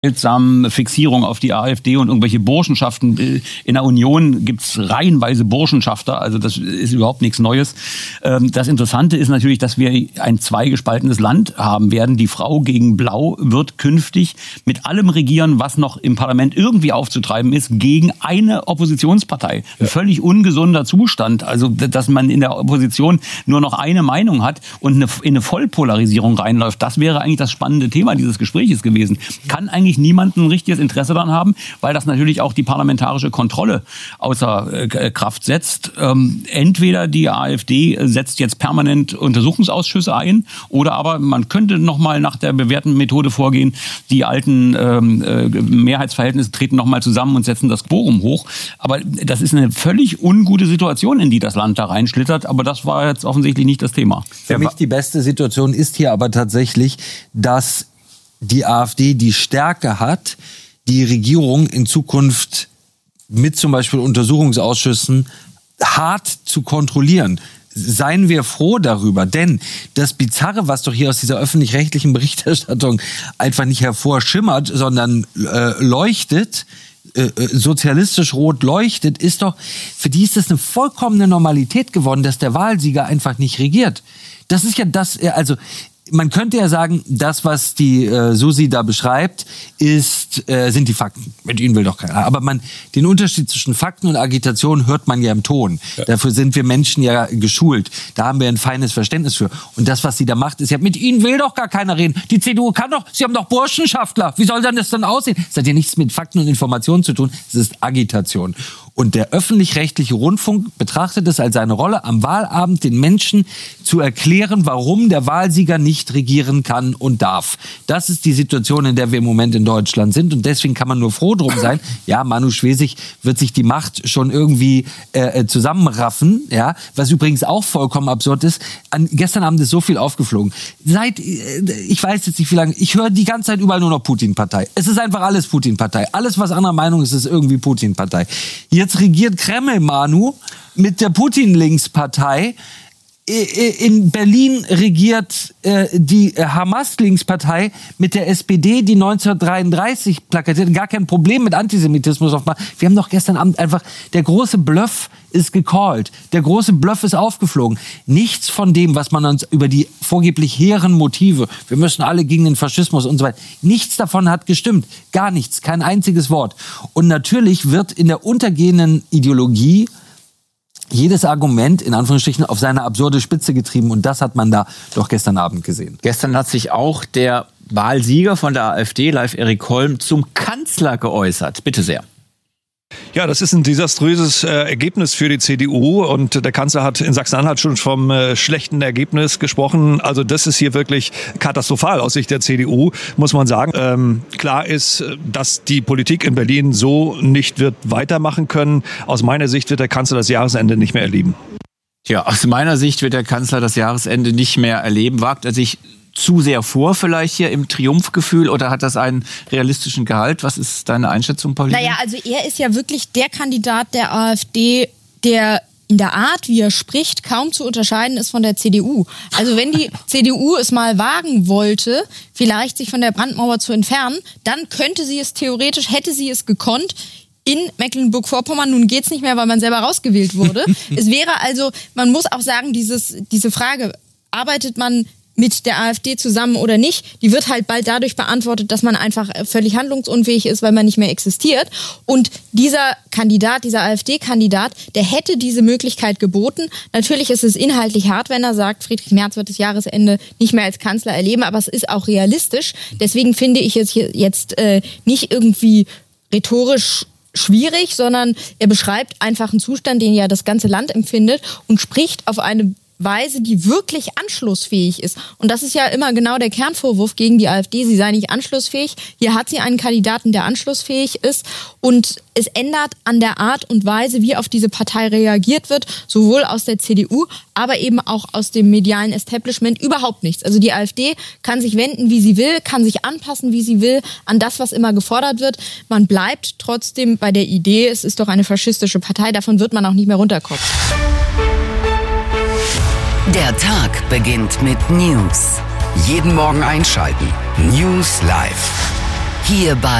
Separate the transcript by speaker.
Speaker 1: seltsamen Fixierung auf die AfD und irgendwelche Burschenschaften. In der Union gibt's reihenweise Burschenschafter, also das ist überhaupt nichts Neues. Das Interessante ist natürlich, dass wir ein zweigespaltenes Land haben werden. Die Frau gegen Blau wird künftig mit allem regieren, was noch im Parlament irgendwie aufzutreiben ist, gegen eine Oppositionspartei. Ein völlig ungesunder Zustand, also dass man in der Opposition nur noch eine Meinung hat und in eine Vollpolarisierung reinläuft. Das wäre eigentlich das spannende Thema dieses Gespräches gewesen. Kann eigentlich niemand ein richtiges Interesse daran haben, weil das natürlich auch die parlamentarische Kontrolle außer Kraft setzt. Entweder die AfD setzt jetzt permanent Untersuchungsausschüsse ein oder aber man könnte nochmal nach der bewährten Methode vorgehen, die alten Mehrheitsverhältnisse treten nochmal zusammen und setzen das Quorum hoch. Aber das ist eine völlig ungute Situation, in die das Land da reinschlittert. Aber das war jetzt offensichtlich nicht das Thema.
Speaker 2: Für mich die beste Situation ist hier aber tatsächlich, dass die AfD die Stärke hat, die Regierung in Zukunft mit zum Beispiel Untersuchungsausschüssen hart zu kontrollieren. Seien wir froh darüber, denn das Bizarre, was doch hier aus dieser öffentlich-rechtlichen Berichterstattung einfach nicht hervorschimmert, sondern leuchtet, sozialistisch rot leuchtet, ist doch, für die ist das eine vollkommene Normalität geworden, dass der Wahlsieger einfach nicht regiert. Das ist ja das, also man könnte ja sagen, das, was die Susi da beschreibt, sind die Fakten. Mit ihnen will doch keiner. Aber den Unterschied zwischen Fakten und Agitation hört man ja im Ton. Ja. Dafür sind wir Menschen ja geschult. Da haben wir ein feines Verständnis für. Und das, was sie da macht, ist ja, mit ihnen will doch gar keiner reden. Die CDU kann doch, sie haben doch Burschenschaftler. Wie soll denn das dann aussehen? Das hat ja nichts mit Fakten und Informationen zu tun. Es ist Agitation. Und der öffentlich-rechtliche Rundfunk betrachtet es als seine Rolle, am Wahlabend den Menschen zu erklären, warum der Wahlsieger nicht regieren kann und darf. Das ist die Situation, in der wir im Moment in Deutschland sind. Und deswegen kann man nur froh drum sein. Ja, Manu Schwesig wird sich die Macht schon irgendwie zusammenraffen. Ja, was übrigens auch vollkommen absurd ist. Gestern Abend ist so viel aufgeflogen. Ich weiß jetzt nicht wie lange, ich höre die ganze Zeit überall nur noch Putin-Partei. Es ist einfach alles Putin-Partei. Alles, was anderer Meinung ist, ist irgendwie Putin-Partei. Jetzt regiert Kreml, Manu, mit der Putin-Linkspartei. In Berlin regiert die Hamas-Linkspartei mit der SPD, die 1933 plakatiert. Gar kein Problem mit Antisemitismus. Wir haben doch gestern Abend einfach, der große Bluff ist gecallt. Der große Bluff ist aufgeflogen. Nichts von dem, was man uns über die vorgeblich hehren Motive, wir müssen alle gegen den Faschismus und so weiter, nichts davon hat gestimmt. Gar nichts, kein einziges Wort. Und natürlich wird in der untergehenden Ideologie jedes Argument, in Anführungsstrichen, auf seine absurde Spitze getrieben. Und das hat man da doch gestern Abend gesehen.
Speaker 3: Gestern hat sich auch der Wahlsieger von der AfD, Leif-Erik Holm, zum Kanzler geäußert. Bitte sehr.
Speaker 4: Ja, das ist ein desaströses Ergebnis für die CDU und der Kanzler hat in Sachsen-Anhalt schon vom schlechten Ergebnis gesprochen. Also das ist hier wirklich katastrophal aus Sicht der CDU, muss man sagen. Klar ist, dass die Politik in Berlin so nicht wird weitermachen können. Aus meiner Sicht wird der Kanzler das Jahresende nicht mehr erleben.
Speaker 3: Ja, aus meiner Sicht wird der Kanzler das Jahresende nicht mehr erleben. Wagt er sich zu sehr vor vielleicht hier im Triumphgefühl oder hat das einen realistischen Gehalt? Was ist deine Einschätzung, Pauline?
Speaker 5: Naja, also er ist ja wirklich der Kandidat der AfD, der in der Art, wie er spricht, kaum zu unterscheiden ist von der CDU. Also wenn die CDU es mal wagen wollte, vielleicht sich von der Brandmauer zu entfernen, dann könnte sie es theoretisch, hätte sie es gekonnt, in Mecklenburg-Vorpommern. Nun geht's nicht mehr, weil man selber rausgewählt wurde. Es wäre also, man muss auch sagen, diese Frage, arbeitet man mit der AfD zusammen oder nicht, die wird halt bald dadurch beantwortet, dass man einfach völlig handlungsunfähig ist, weil man nicht mehr existiert. Und dieser Kandidat, dieser AfD-Kandidat, der hätte diese Möglichkeit geboten. Natürlich ist es inhaltlich hart, wenn er sagt, Friedrich Merz wird das Jahresende nicht mehr als Kanzler erleben, aber es ist auch realistisch. Deswegen finde ich es jetzt nicht irgendwie rhetorisch schwierig, sondern er beschreibt einfach einen Zustand, den ja das ganze Land empfindet und spricht auf eine Weise, die wirklich anschlussfähig ist. Und das ist ja immer genau der Kernvorwurf gegen die AfD, sie sei nicht anschlussfähig. Hier hat sie einen Kandidaten, der anschlussfähig ist. Und es ändert an der Art und Weise, wie auf diese Partei reagiert wird, sowohl aus der CDU, aber eben auch aus dem medialen Establishment überhaupt nichts. Also die AfD kann sich wenden, wie sie will, kann sich anpassen, wie sie will, an das, was immer gefordert wird. Man bleibt trotzdem bei der Idee, es ist doch eine faschistische Partei, davon wird man auch nicht mehr runterkommen.
Speaker 6: Der Tag beginnt mit News. Jeden Morgen einschalten. News Live. Hier bei